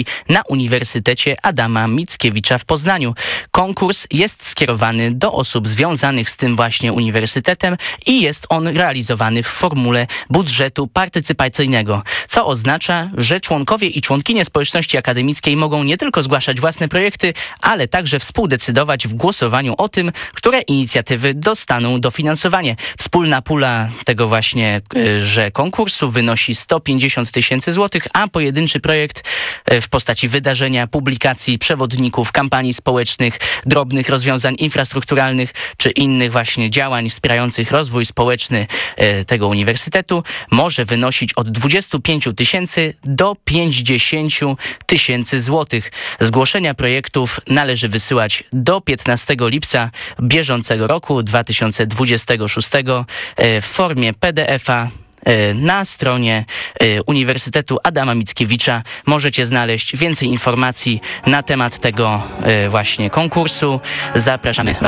na Uniwersytecie Adama Mickiewicza w Poznaniu. Konkurs jest skierowany do osób związanych z tym właśnie uniwersytetem i jest on realizowany w formule budżetu partycypacyjnego, co oznacza, że członkowie i członkinie społeczności akademickiej mogą nie tylko zgłaszać własne projekty, ale także współdecydować w głosowaniu o tym, które inicjatywy dostaną dofinansowanie. Wspólna pula tego właśnie, że konkursu wynosi 150 000 złotych, a pojedynczy projekt w postaci wydarzenia, publikacji, przewodników, kampanii społecznych, drobnych rozwiązań infrastrukturalnych czy innych właśnie działań wspierających rozwój społeczny tego uniwersytetu może wynosić od 25 000 do 50 000 złotych. Zgłoszenia projektów należy wysyłać do 15 lipca bieżącego roku 2026 w formie PDF-a. Na stronie Uniwersytetu Adama Mickiewicza możecie znaleźć więcej informacji na temat tego właśnie konkursu. Zapraszamy.